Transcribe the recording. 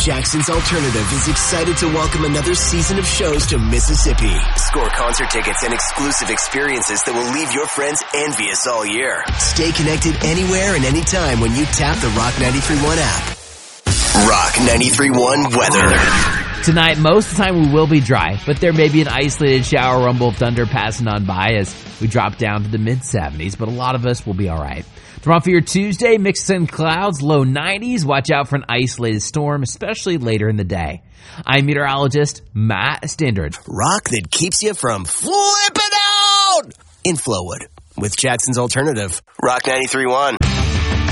Jackson's Alternative is excited to welcome another season of shows to Mississippi. Score concert tickets and exclusive experiences that will leave your friends envious all year. Stay connected anywhere and anytime when you tap the Rock 93.1 app. Rock 93.1 weather. Tonight, most of the time we will be dry, but there may be an isolated shower, rumble of thunder passing on by as we drop down to the mid-70s, but a lot of us will be alright. Tomorrow for your Tuesday, mixed in clouds, low 90s. Watch out for an isolated storm, especially later in the day. I'm meteorologist Matt Stindard. Rock that keeps you from flipping out in Flowood with Jackson's Alternative. Rock 93.1.